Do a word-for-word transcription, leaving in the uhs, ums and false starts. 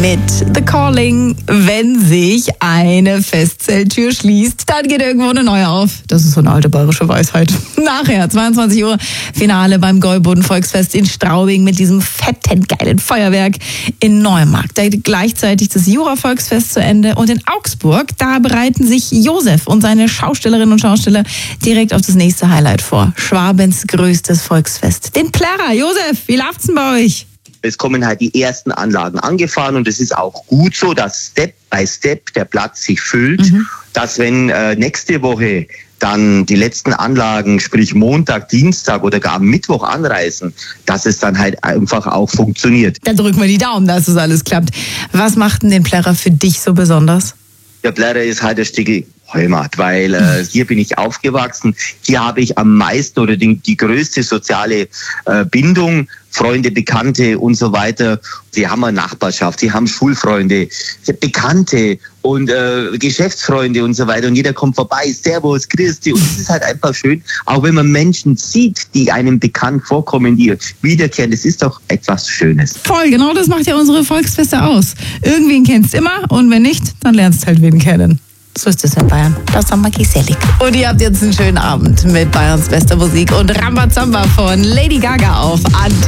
mit The Calling. Wenn sich eine Festzelttür schließt, dann geht irgendwo eine neue auf. Das ist so eine alte bayerische Weisheit. Nachher, zweiundzwanzig Uhr, Finale beim Gäuboden Volksfest in Straubing mit diesem fetten, geilen Feuerwerk in Neumarkt. Da geht gleichzeitig das Jura-Volksfest zu Ende. Und in Augsburg, da bereiten sich Josef und seine Schaustellerinnen und Schausteller direkt auf das nächste Highlight vor. Schwabens größtes Volksfest. Den Plärrer. Josef, wie läuft's denn bei euch? Es kommen halt die ersten Anlagen angefahren und es ist auch gut so, dass Step by Step der Platz sich füllt, mhm. dass wenn äh, nächste Woche dann die letzten Anlagen, sprich Montag, Dienstag oder gar am Mittwoch anreisen, dass es dann halt einfach auch funktioniert. Dann drücken wir die Daumen, dass es alles klappt. Was macht denn den Plärrer für dich so besonders? Der Plärrer ist halt der Stücke Heimat, weil äh, hier bin ich aufgewachsen. Hier habe ich am meisten oder die, die größte soziale äh, Bindung, Freunde, Bekannte und so weiter. Sie haben eine Nachbarschaft, sie haben Schulfreunde, Bekannte und äh, Geschäftsfreunde und so weiter. Und jeder kommt vorbei, Servus, Christi. Und es ist halt einfach schön, auch wenn man Menschen sieht, die einem bekannt vorkommen, die wiederkehren. Das ist doch etwas Schönes. Voll, genau das macht ja unsere Volksfeste aus. Irgendwen kennst du immer und wenn nicht, dann lernst du halt wen kennen. So ist es in Bayern. Das haben wir gesellig. Und ihr habt jetzt einen schönen Abend mit Bayerns bester Musik und Rambazamba von Lady Gaga auf Antenne.